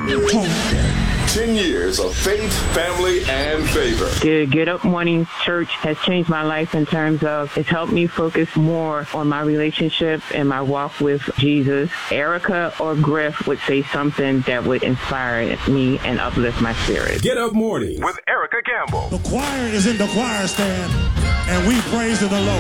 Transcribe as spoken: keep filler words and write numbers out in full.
Ten years of faith, family, and favor. The Get Up Morning Church has changed my life in terms of it's helped me focus more on my relationship and my walk with Jesus. Erica or Griff would say something that would inspire me and uplift my spirit. Get Up Morning with Erica Campbell. The choir is in the choir stand, and we praise the Lord.